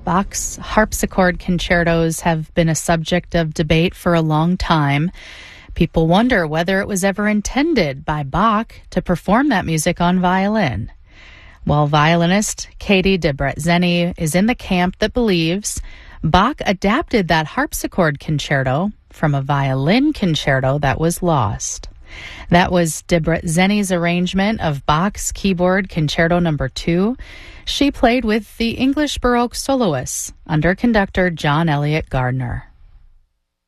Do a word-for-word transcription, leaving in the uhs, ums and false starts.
Bach's harpsichord concertos have been a subject of debate for a long time. People wonder whether it was ever intended by Bach to perform that music on violin. Well, violinist Katie Debretzeni is in the camp that believes Bach adapted that harpsichord concerto from a violin concerto that was lost. That was Debretzeni's arrangement of Bach's Keyboard Concerto Number two. She played with the English Baroque soloists under conductor John Eliot Gardner.